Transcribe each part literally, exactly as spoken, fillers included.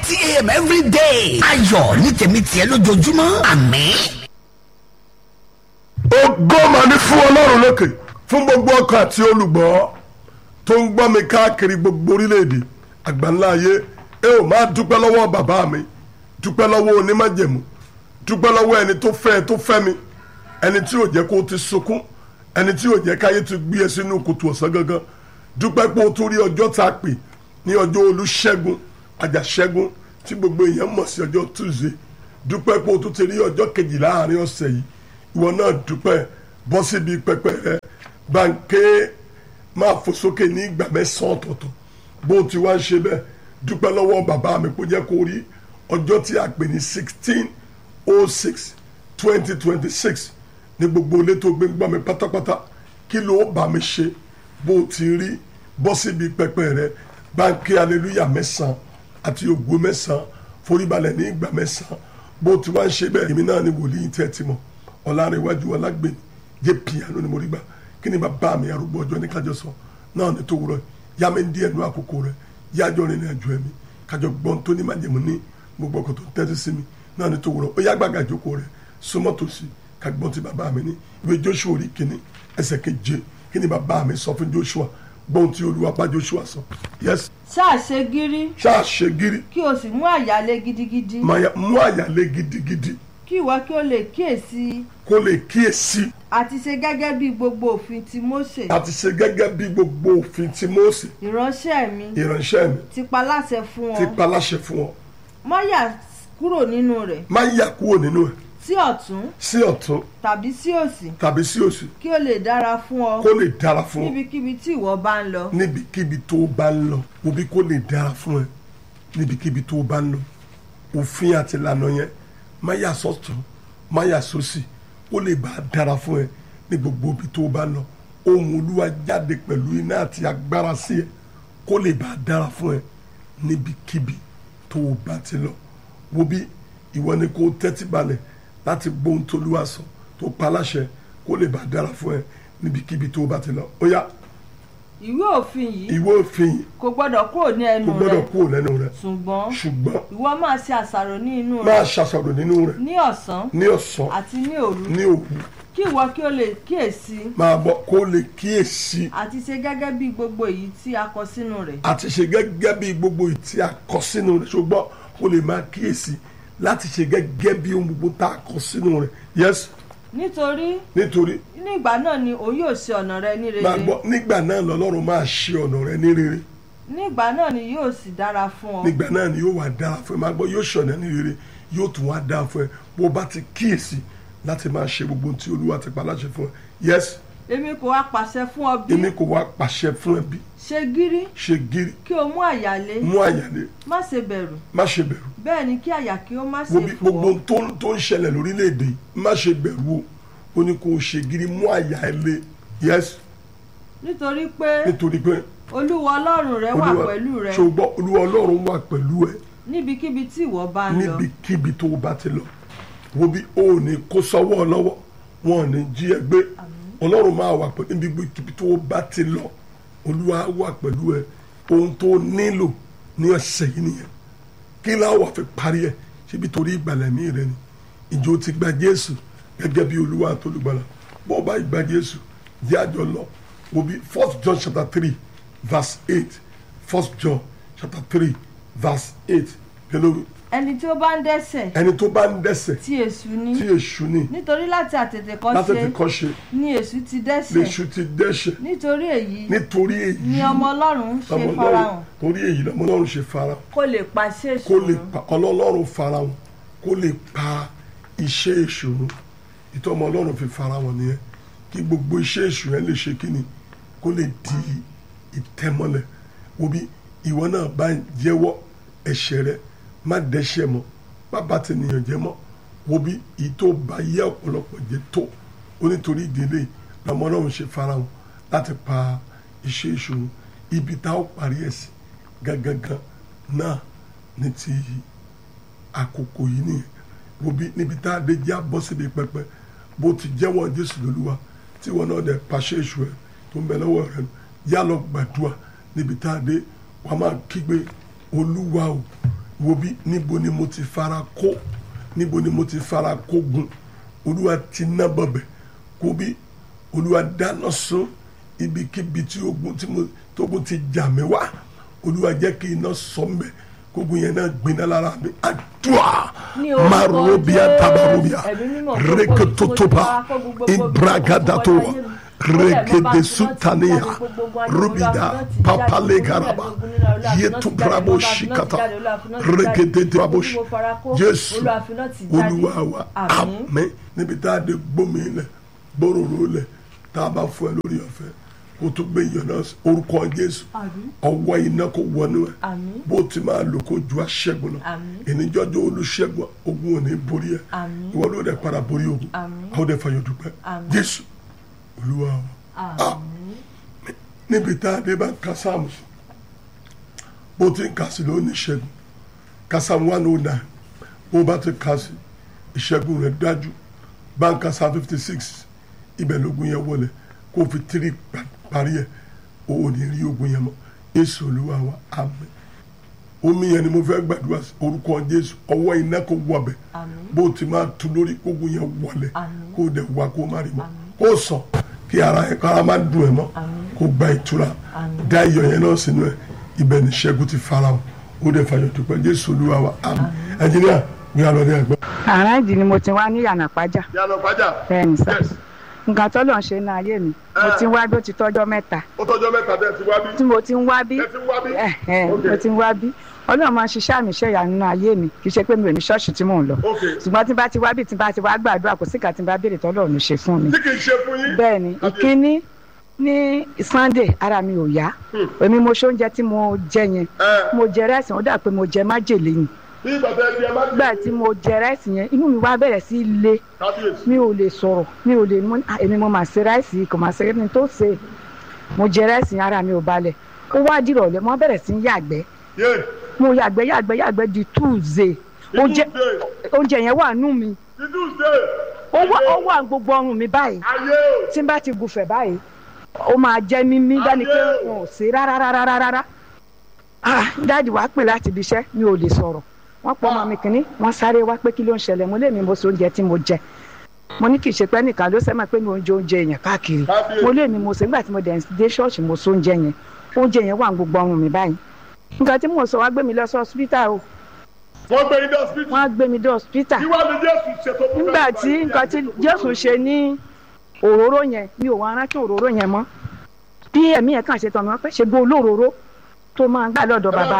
thirty a.m. every day. ayọ̀ ní tèmi tiẹ̀ lójoojúmọ́ àmín. ògo mà ní fún ọlọ́run lókè fún gbogbo ọkàn àti olùgbọ́ tó ń gbọ́ mi káàkiri gbogbo orílẹ̀-èdè àgbáńlá ayé. ẹ ò máa dúpẹ́ lọ́wọ́ bàbá mi, dúpẹ́ lọ́wọ́ onímájẹ̀mú, dúpẹ́ lọ́wọ́ ẹni tó fẹ́ tó fẹ́ mi, ẹni tí ò jẹ́ kó o ti sunkún, ẹni tí ò jẹ́ káyé ti gbé ẹ sínú kòtò ọ̀sán gangan. dúpẹ́ pé o tún rí ọjọ́ tá a pè ní ọjọ́ olúṣẹ́gun àjàṣẹ́gun tí gbogbo èèyàn mọ̀ sí ọjọ́ Tuesday. dúpẹ́ pé o tún ti rí ọjọ́ kejì láàrin ọ̀sẹ̀ yìí. ìwọ náà dúpẹ́, bọ́ síbi pẹpẹ rẹ, gbàǹké máa fò sókè ní ìgbà mẹ́sàn-án ọ̀tọ̀ọ̀tọ̀. bó o ti wá ń ṣe bẹ́ẹ̀, dúpẹ́ lọ́wọ́ bàbá mi kó jẹ́ kó rí ọjọ́ tí a pè ní sixteen oh six twenty twenty six ní gbogbo ilé tó gbé ń gbọ́ mi pátápátá. kí ló bá mi ṣe bó o ti rí bọ́ síbi pẹpẹ rẹ, gbàǹké hallelujah mẹ́sàn-án àti ògo mẹ́sàn-án, foríbalẹ̀ ní ìgbà mẹ́sàn-án. bó o ti wá ń ṣe bẹ́ẹ̀, èmi náà ni wòlíì tẹ́ ti mọ̀ ọ̀làrẹ̀wájú ọlágbèmí jẹ́ piano ni mo rí gbà. kí ni bàbá mi arúgbó ọjọ́ ní kájọ sọ náà ní tó wúrọ̀ yá mi ń díẹ̀ nú àkókò rẹ̀ yájọ́ rìn ní àjò ẹ̀mí kájọ gbọ́n tó ní májèmú ní gbogbo ọkọ̀ tó tẹ́tí sí mi náà ní tó wúrọ̀ ó yá gbàgà ìjókòó rẹ̀ súnmọ́ tòsí ká gbọ́n ti bàbá mi ní ìwé Joshua orí kìíní ẹsẹ̀ keje. kí ni bàbá mi sọ fún Joshua, gbọ́n tí Olúwa bá Joshua sọ. yes. ṣáà ṣe gírí. ṣáà ṣe gírí. kí o sì mú àyálé gidigidi. mú àyálé gidigidi. kí ìwọ kí o lè kíyèsí. kó lè kíyèsí. àti ṣe gẹ́gẹ́ bí gbogbo òfin ti Mósè. àti ṣe gẹ́gẹ́ bí gbogbo òfin ti Mósè. ìránṣẹ́ mi. ìránṣẹ́ mi. ti pa láṣẹ fún ọ. ti pa láṣẹ fún ọ. má yà kúrò nínú rẹ̀. má yà kúrò nínú rẹ̀. sí ọ̀tún. sí ọ̀tún. tàbí sí òsì. tàbí sí òsì. kí ó lè dára fún ọ. kó lè dára fún ọ. níbikíbi tí ìwọ bá ń lọ. níbikíbi tó bá ń lọ. wo bí kó lè dára fún ẹ níbikíbi tó bá ń lọ. òfin àti ìlànà yẹn má yà sọ́tún má yà sósì, kó lè bá dára fún ẹ ní gbogbo ibi tó bá ń lọ. ohùn Olúwa jáde pẹ̀lú iná àti agbára sí ẹ, kó lè bá dára fún ẹ níbikíbi tó bá ti lọ. wo bí ìwọ ni kó tẹ́tí balẹ̀ láti gbóhùn tó Olúwa sọ tó pa láṣẹ, kó lè bá dára fún ẹ níbikíbi tó bá ti lọ. ó yá. ìwé òfin yìí. ìwé òfin yìí. kò gbọ́dọ̀ kúrò ní ẹnu rẹ. kò gbọ́dọ̀ kúrò lẹ́nu rẹ. ṣùgbọ́n. ṣùgbọ́n. ìwọ máa ṣe àṣàrò ní inú rẹ. máa ṣàṣàrò nínú rẹ. ní ọ̀sán. ní ọ̀sán. àti ní òru. ní òru. kí ìwọ kí o lè kíyèsí. máa bọ̀ kó lè kíyèsí. àti ṣe gẹ́gẹ́ bí gbogbo èyí tí a kọ sínú rẹ̀. àti ṣe gẹ́gẹ́ bí gbogbo èyí tí a kọ sínú rẹ̀. ṣùgbọ́n kó lè máa kíyèsí láti ṣe gẹ́gẹ́ bí ohun gbogbo tá a kọ sínú rẹ̀. yes. nítorí. nítorí. nígbà náà ni òun yóò ṣe ọ̀nà rẹ ní rere. máa gbọ́ nígbà náà lọ́lọ́run máa ṣe ọ̀nà rẹ ní rere. nígbà náà ni yóò sì dára fún ọ. nígbà náà ni yóò wá dára fún ẹ. máa gbọ́ yóò ṣọ̀nà ní rere yóò tún wá dára fún ẹ bó bá ti kíyèsí láti máa ṣe gbogbo ohun tí Olúwa ti pa láṣẹ fún ẹ. yes. èmi kò wá pàṣẹ fún ọ bí. èmi kò wá pàṣẹ fún ẹ bí. ṣe gírí. ṣe gírí. kí o mú àyálé. mú àyálé. má ṣe bẹ̀rù. má ṣe bẹ̀rù. bẹ́ẹ̀ ni kí àyà kí ó má ṣe fò fò. gbogbo tó ń ṣẹlẹ̀ lórílẹ̀‐èdè má ṣe bẹ̀rù o. ó ní kó o ṣe gírí, mú àyálé. yes. nítorí pé. nítorí pé. Olúwa Ọlọ́run rẹ wà pẹ̀lú rẹ. ṣùgbọ́n Olúwa Ọlọ́run wà pẹ̀lú ẹ. níbikíbi tí ìwọ bá ń lọ. níbikíbi tó o bá ti lọ. wo bí o ò ní kó sọ́wọ́ lọ́wọ́ wọn ò ní jí ẹ gbé. Ọlọ́run máa wà pẹ̀lú níbikíbi tó o bá ti lọ. Olúwa wà pẹ̀lú ẹ. ohun tó nílò ní ọ̀sẹ̀ yìí nìyẹn. kí láwọ̀ fi parí ẹ̀ ṣébi torí ìgbàlẹ̀mí rẹ ni. ìjọ ti gba Jésù gẹ́gẹ́ bí Olúwa àti Olùgbàlà. bó o bá gba Jésù jẹ́ àjọ lọ. wo bí First John chapter three verse eight. First John chapter three verse eight. hello. ẹni tí ó bá ń dẹ́ṣẹ̀. ẹni tó bá ń dẹ́ṣẹ̀. tí èṣù ni. tí èṣù ni. nítorí láti àtètèkọ́ṣe. láti àtètèkọ́ṣe. ni èṣù ti dẹ́ṣẹ̀. èṣù ti dẹ́ṣẹ̀. nítorí èyí. nítorí èyí. ni ọmọ Ọlọ́run ṣe farahàn. torí èyí lọmọ Ọlọ́run ṣe farahàn. kó lè pa iṣẹ́ èṣù. kó lè pa Ọlọ́run farahàn. kó lè pa iṣẹ́ èṣù. ìtọ́ ọmọ Ọlọ́run fi farahàn nìyẹn. kí gbogbo iṣẹ́ èṣù yẹn lè ṣe kíni kó lè di ìtẹ́mọ́lẹ̀. wo bí ìwọ náà bá ń jẹ́wọ́ ẹ̀ṣẹ̀ rẹ má dẹ́ṣẹ̀ mọ́ má bà tènìyàn jẹ́ mọ́. wo bí ìtò bá yẹ ọ̀pọ̀lọpọ̀ jẹ́ tó onítorí ìdílé lọ́mọ náà ń ṣe farahàn láti pa iṣẹ́ ìṣòro. ibi tá ó parí ẹ̀ sí gangan náà ní ti àkókò yìí nìyẹn. wo bí níbi tá a dé jẹ́ àbọ̀ síbi pẹpẹ bó ti jẹ́wọ́ Jésù lólúwa tí wọn náà dẹ̀ pàṣẹ ìṣù ẹ̀ tó ń bẹ lọ́wọ́ rẹ̀ yá lọ gbàdúrà níbi tá a dé wàá máa kígbe Olúwa o wo bí níbo ni mo ti fara kó níbo ni mo ti fara kógun olúwa ti ná bọ̀bẹ̀ kó bí olúwa dáná sun ibikíbi tí ogun tí mo tógun ti jà mí wá olúwa jẹ́ kí iná sọ mbẹ́ kógun yẹn náà gbiná lára mi àdúrà marobia tabarobia rekototoba ibragadato regede sutania rubida papalegaraba yetubrabo shikata regede drabosh Jésù olúwa wa àmín. Níbi tá a dé gbómi lẹ̀ gbóròrò lẹ̀ tá a bá fún ẹ lórí ọ̀fẹ́ kó tó gbé yànnà orúkọ Jésù ọwọ́ iná kó wọnú ẹ bó ti máa lò kó ju aṣẹ́gun lọ ìníjọ́jọ́ olùṣègùn ogun ò ní borí ẹ ìwọ ló dẹ̀ padà borí ogun àwọn dẹ̀ fàyọ̀ dúpẹ́ Jésù olúwa wa. Níbi tá a dé bá ń ka sáàmù bó ti ń kà sí ló ní ìṣẹ́gun ka sáàmù one oh nine bó bá ti kà sí ìṣẹ́gun rẹ̀ dájú bá ń ka sáàmù fifty six ibẹ̀ lógun yẹn wọlé kó fi tiri parí ẹ̀ o ò ní rí ogun yẹn mọ́ Jésù olúwa wa àmín. Omi yẹn ni mo fẹ́ gbàdúrà sí orúkọ Jésù ọwọ́ iná kó wọbẹ̀ bó ti máa tu lórí ogun yẹn wọlé kó dẹ̀ wá kó má rí mọ́ kó sọ kí ara ẹ̀ kára má dùn ẹ̀ mọ́ kó gba ìtura dá iyọ̀ yẹn náà sínú ẹ̀ ibẹ̀ ni ṣẹ́gun ti farahàn ó dẹ̀ fàyọ̀ dúpẹ́ Jésù olúwa wa àmín. Ẹnjìníà ní alọ́dẹ ẹ̀gbọ́n. àràǹdì ni mo ti wá ní yànnàpájà. yànnàpájà. bẹ́ẹ̀ ni sá nǹkan tó lọ́n ṣe ní ayé mi mo ti ń wá bí ó ti tọ́jọ́ mẹ́ta. ó tọ́jọ́ mẹ́ta bẹ́ẹ̀ ti wá bí. tí mo ti ń wá bí ẹ ti ń wá bí. ẹ ẹ mo ti ń wá bí ọlọ́run máa ń ṣiṣẹ́ àmì iṣẹ́ ìyanu nínú ayé mi kì í ṣe pé mi ò ní ṣọ́ọ̀ṣì tí mò ń lọ ṣùgbọ́n tí bá ti wá bí tí bá ti wá gbàdúrà kò sí ìkà tí bá béèrè tọ́lọ́run ṣe fún mi. tí kì í ṣe fún yín. bẹ́ẹ̀ ni ìkíní ní Sunday ara mi ò yá èmi mo ṣe oúnjẹ tí mo jẹ yẹn mo jẹ rẹ́sì ó dà pé mo jẹ májèlé yìí bí bàtà ẹbí ẹ má jẹ. gbà tí mo jẹ ráìsì yẹn inú mi wá bẹ̀rẹ̀ sí le mi ò lè sọ̀rọ̀ mi ò lè mú èmi mo máa ṣe ráìsì kò máa ṣe ẹni tó ṣe mo jẹ ráìsì yẹn ara mi ò balẹ̀ ó wá dìrọ̀lẹ́ mo bẹ̀rẹ̀ sí yàgbẹ́ mo yàgbẹ́ yàgbẹ́ yàgbẹ́ di Tuesday oúnjẹ oúnjẹ yẹn wà nù mí ó wà gbogbo ọrùn mi báyìí tí n bá ti gùfẹ̀ báyìí ó máa jẹ́ mímí dání pé wọn ò ṣe rárá rárá rárá dáàdì wàá pè láti ibi iṣẹ́ mi ò lè sọ̀rọ̀ wọ́n pọ̀ ọmọ mi kìíní wọ́n sáré wá pé kí ló ń ṣẹlẹ̀ mo lé mi mo so oúnjẹ tí mo jẹ mo ní kì í ṣe pé nìkan ló sẹ́mọ̀ pé mi ò ń jẹ oúnjẹ yẹn káàkiri mo lé mi mo ṣe nígbà tí mo dẹ̀ dé ṣọ́ọ̀ṣì mo so oúnjẹ yẹn oúnjẹ yẹn wà gbogbo ọrùn mi báyìí nǹkan tí mo sọ wá gbé mi lọ sí hospital o wọ́n gbé mi dé hospital wọ́n gbé mi dé hospital ìwádìí Jésù ṣètò fún mi. nígbà tí nǹkan tí Jésù ṣe ní òróró yẹn mi ò wá rántí òróró yẹn mọ́ bí ẹ̀mí yẹn kàn ṣe tọ̀ mí wọ́n pẹ́ ṣe gbé olóróró tó máa ń gbà lọ́dọ̀ bàbá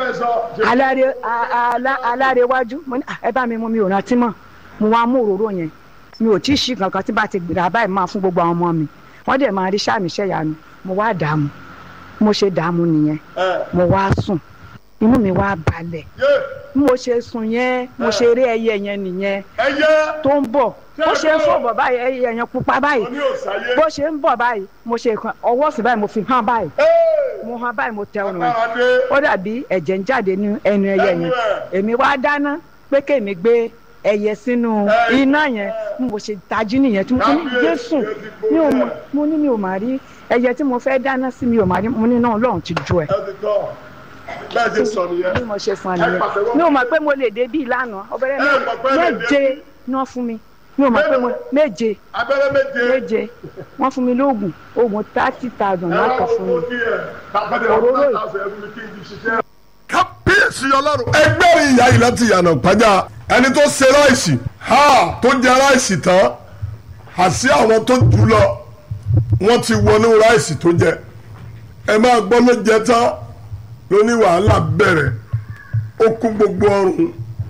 alárewájú mo ní ẹ bá mi mú mi ò rántí mọ́ mo wá mú òróró yẹn mi ò tí ì ṣí kankan tí bá ti gbìrà báyìí máa fún gbogbo àwọn ọmọ mi wọ́n dẹ̀ máa rí sàmì ṣẹ̀yànù mo wá dààmú mo ṣe dààmú nìyẹn mo wá sùn inú mi wá balẹ̀ mo ṣe sùn yẹn mo ṣe rí ẹyẹ yẹn nìyẹn tó ń bọ̀ bó ṣe ń fò bọ̀ báyìí ẹyẹ yẹn pupa báyìí bó ṣe ń bọ̀ báyìí mo ṣe ọwọ́ sí báyìí mo fi hàn báyìí mo hàn báyìí mo tẹ ọrùn ẹ̀ ó dàbí ẹ̀jẹ̀ ń jáde ní ẹnu ẹyẹ yẹn èmi wá dáná pé kémi gbé ẹyẹ sínú iná yẹn mo ṣe tají nìyẹn tí mo ní Jésù mi ò mọ mo ní mi ò má rí ẹyẹ tí mo fẹ́ dáná sí mi ò má rí mo ní náà Ọlọ́run ti ju ẹ̀ bẹ́ẹ̀ ṣe sọ nìyẹn bí mo ṣe sọ nìyẹn mi ò mọ̀ pé mo lè dé bí ìlànà ọbẹ̀rẹ̀ méje náà fún mi mi ò mọ̀ pé mo méje méje wọ́n fún mi lóògùn oògùn thirty thousand náà kàn fún mi òróró yìí. kábíyèsí Ọlọ́run ẹgbẹ́ ìyá yìí láti yànnà pàjá ẹni tó ṣe ráìsì ha tó jẹ ráìsì tán àti àwọn tó jù lọ wọ́n ti wọnú ráìsì tó jẹ ẹ máa gbọ́ ló jẹ tán lóní wàhálà bẹ̀rẹ̀ ó kún gbogbo ọrùn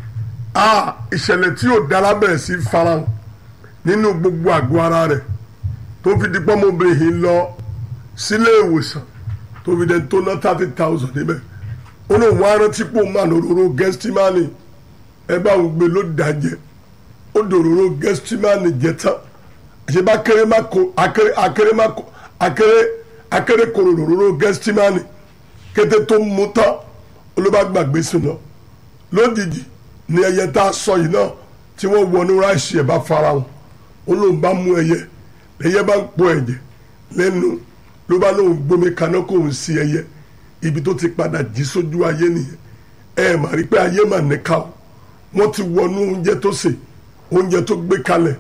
a ìṣẹ̀lẹ̀ tí yóò dára bẹ̀rẹ̀ sí farahàn nínú gbogbo àgọ́ ara rẹ̀ tó fi di pọ́nmọ́bìnrin yìí lọ sílé ìwòsàn tó fi dẹ̀ tó ná thirty thousand níbẹ̀ ó lóun wá rántí pò máa lòróró gẹ́stímánì ẹ bá òun gbé ló dájẹ́ ó dòróró gẹ́stímánì jẹ tán àṣebá akéré má ko akéré akéré má ko akéré akéré kòrò lòróró gẹ́stímánì kété tó ń mu tán olóba gbàgbé sùn lọ lójijì ni ẹyẹ tá a sọ yìí náà tí wọ́n wọnú ráìsì ẹ̀ bá farahàn ó lóun bá mú ẹyẹ ẹyẹ bá ń po ẹ̀jẹ̀ lẹ́nu ló bá lóun gbomi kaná kó òun sí ẹyẹ ibi tó ti padà jí sójú ayé nìyẹn ẹ mà rí pé ayé mà níkà o wọ́n ti wọnú oúnjẹ tó sè oúnjẹ tó gbé kalẹ̀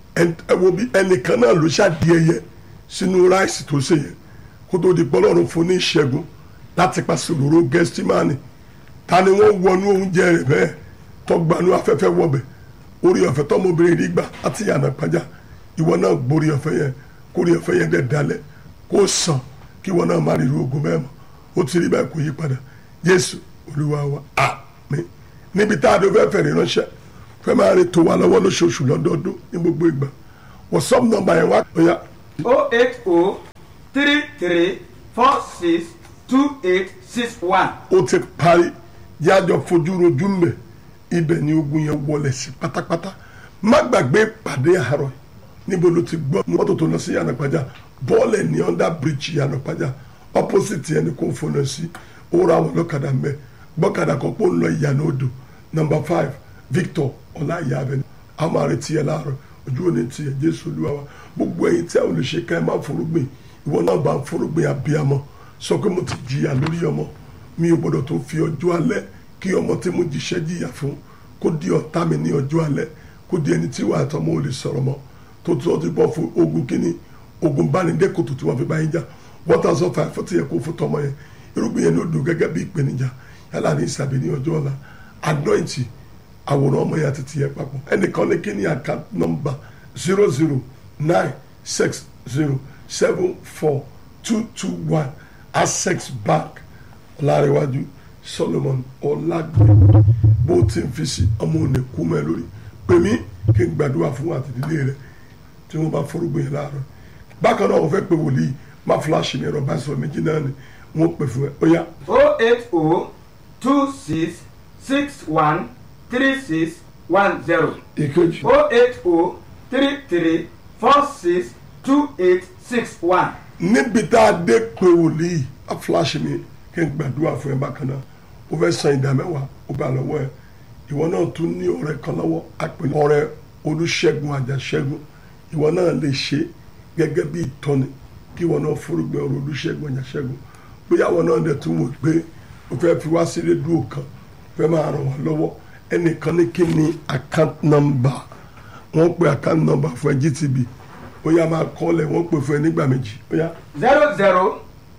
ẹ wo bí ẹnìkan náà ló ṣàdíẹyẹ sínú ráìsì tó sè yẹn kó tó di pọ́lọ́run fún ní ìṣẹ́gun láti pàṣẹ òróró gẹ́stímánì ta ni wọ́n wọnú oúnjẹ rẹ̀ bẹ́ẹ̀ tó gbanú afẹ́fẹ́ wọbẹ̀ orí ọ̀fẹ́ tọ́mọbìnrin rí gbà láti yànnà pàjá ìwọ náà gbórí ọ̀fẹ́ yẹn kórí ọ̀fẹ́ yẹn dẹ̀ dalẹ̀ kó sàn kí ìwọ náà má rí irú ogun bẹ́ẹ̀ mọ́ ó ti rí bẹ́ẹ̀ kó yí padà Jésù Olúwa wa àmín. Níbi tá a dé fẹ́ fẹ̀rẹ̀ ránṣẹ́ fẹ́ máa rí tó wa lọ́wọ́ lóṣooṣù lọ́dọọdún ní gbogbo ìgbà WhatsApp nọ́mbà yẹn wá ọ̀yà. oh eight oh three three four six two eight six one. ó ti parí yájọ fojú rojú mbẹ ibẹ̀ ni ogun yẹn wọlé sí pátápátá má gbàgbé pàdé àárọ̀ níbo ló ti gbọ́ mọ́tò tó lọ sí Yànàpájà bọ́ọ̀lẹ̀ ní under bridge Yànàpájà opposite ẹni kò fọnà sí ó ra àwọn ọlọ́kadà mbẹ gbọ́kadà kan pé ó ń lọ ìyànà odò number five Victor ọláìyá abẹni a máa retí ẹ láàárọ̀ ojú òní tiẹ̀ Jésù Olúwa wa gbogbo ẹ̀yin tí a ò lè ṣe ká ẹ má forúgbìn ìwọ náà bá ń forúgbìn abiyamọ sọ pé mo ti jìyà lórí ọmọ mi ò gbọdọ̀ tó fi ọjọ́ alẹ́ kí ọmọ tí mo jíṣẹ́ jìyà fún kó di ọ̀tá mi ní ọjọ́ alẹ́ kó di ẹni tí wàá tọmọ ò lè sọ̀rọ̀ mọ́ tó tó ti bọ́ fún ogun kínní ogun bánidẹ́kòtò tí wọ́n fi bá yín jà one thousand five forty yẹ kó fún tọmọ yẹn irúgbìn yẹn ló dùn gẹ́gẹ́ bí ìpèníjà yálà ní ìsàbí ní ọjọ́ ọ̀la anointing àwòrán ọmọ yẹn àti tìyẹ papọ̀ ẹnìkan ní kíní account number zero zero nine six zero seven four two two one Access Bank Ọlárẹ̀wájú Solomon Ọlágbé bó ti ń fi sí ọmọ òní kú mẹ́ lórí pè mí kí n gbàdúrà fún wa àti ìdílé rẹ tí wọ́n bá forúgbó yẹn láàárọ̀ bákan náà wọ́n fẹ́ pè wòlíì má fúláṣì ní ẹ̀rọ bá sọ méjì náà ni wọ́n pè fún ẹ ó yá. oh eight oh two six six one three six one zero. ìkejì. oh eight oh three three four six two eight six one. níbi tá a dé pé wòlíì á fúláṣì mi kí n gbàdúrà fún ẹ bákan náà ó fẹ́ san ìdá mẹ́wàá ó bá lọ́wọ́ ẹ ìwọ náà tún ní ọ̀rẹ́ kan lọ́wọ́ àpè ọ̀rẹ́ Olúṣẹ́gun Àjàṣẹ́gun ìwọ náà lè ṣe gẹ́gẹ́ bí ìtọ́ni kí ìwọ náà forúgbìn ọ̀rọ̀ Olúṣẹ́gun Àjàṣẹ́gun bóyá ìwọ náà dẹ̀ tún wò pé o fẹ́ fi wá sí rédíò kan fẹ́ máa ràn wá lọ́wọ́ ẹnìkan ní kí ni account number wọ́n pe account number fún ẹ G T B ó yá máa kọ́lẹ̀ wọ́n pè fún ẹ nígbà méjì ó yá. zero zero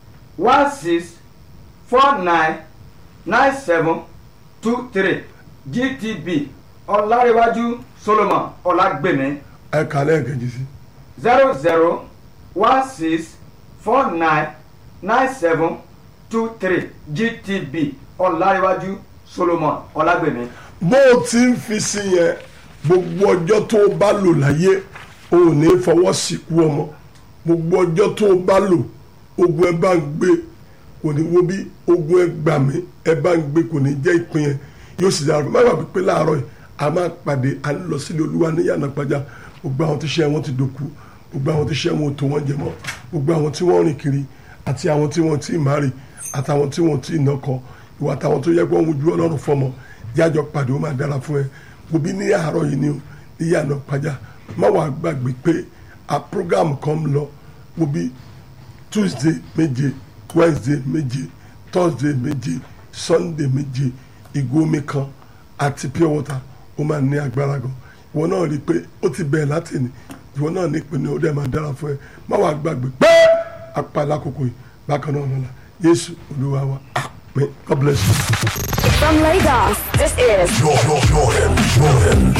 one six four nine nine seven two three G T B Ọlárẹ̀wájú Solomon Ọlágbèmí. ẹ kàlẹ́ ẹ̀kejì sí. zero zero one six four nine nine seven two three G T B Ọlárẹ̀wájú Solomon Ọlágbèmí. bó o ti ń fi sí yẹn gbogbo ọjọ́ tó o bá lò láyé o ò ní fọwọ́ síkú ọmọ gbogbo ọjọ́ tó o bá lò ogun ẹ bá ń gbé kò ní wo bí ogun ẹ gbà mí ẹ bá ń gbé kò ní jẹ́ ìpín yẹn yóò sì dára má wà pípé láàárọ̀ yìí a máa pàdé a lọ sílé Olúwa ní Yànàpájà gbogbo àwọn tí iṣẹ́ wọn ti dòkú gbogbo àwọn tí iṣẹ́ wọn ò tó wọn jẹ mọ́ gbogbo àwọn tí wọ́n rìn kiri àti àwọn tí wọ́n ti máa rìn àtàwọn tí wọ́n ti nọkọ ìwà àtàwọn tó yẹ kó wọn ojú Ọlọ́run fọmọ jájọ pàdé ó máa dára fún ẹ gbòbí ní àárọ̀ yìí ni o ní Yànàpájà má wàá gbàgbé pé a program kan lọ gbòbí Tuesday méje Wednesday méje Thursday méje Sunday méje ìgò omi kan àti pure water ó máa ní agbára gan ìwọ náà rí i pé ó ti bẹ̀rẹ̀ láti ní ìwọ náà ní ìpinnu ó dẹ̀ máa dára fún ẹ má wàá gbàgbé pé apá alákòókò yìí bákan náà lọ́la Jésù Olúwa wa amen. God bless you. From Lagos, this is Jordan, Jordan, Jordan.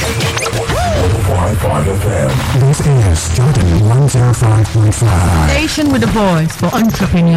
one oh five point five F M. This is Jordan one oh five point five. Station with the voice for entrepreneurs.